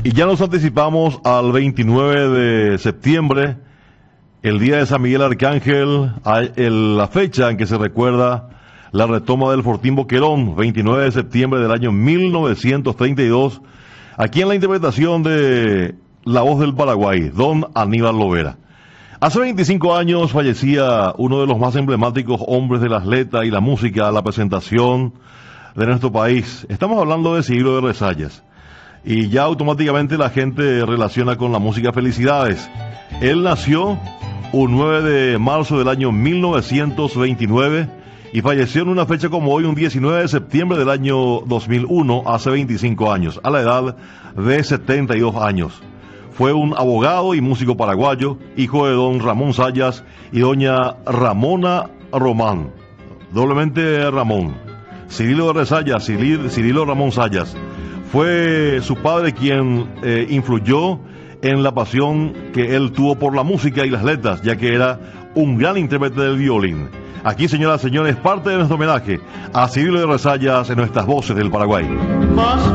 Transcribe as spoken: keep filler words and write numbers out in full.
Y ya nos anticipamos al veintinueve de septiembre, el día de San Miguel Arcángel, el, la fecha en que se recuerda la retoma del Fortín Boquerón, veintinueve de septiembre del año mil novecientos treinta y dos, aquí en la interpretación de La Voz del Paraguay, don Aníbal Lovera. Hace veinticinco años fallecía uno de los más emblemáticos hombres de la atleta y la música, la presentación de nuestro país. Estamos hablando de Cirilo de Resallas. Y ya automáticamente la gente relaciona con la música felicidades. Él nació un nueve de marzo del año mil novecientos veintinueve y falleció en una fecha como hoy, un diecinueve de septiembre del año dos mil uno, hace veinticinco años, a la edad de setenta y dos años. Fue un abogado y músico paraguayo, hijo de don Ramón Sayas y doña Ramona Román, doblemente Ramón. Cirilo de Resallas, Cirilo, Cirilo Ramón Sayas. Fue su padre quien eh, influyó en la pasión que él tuvo por la música y las letras, ya que era un gran intérprete del violín. Aquí, señoras y señores, parte de nuestro homenaje a Cirilo de Resallas en nuestras voces del Paraguay.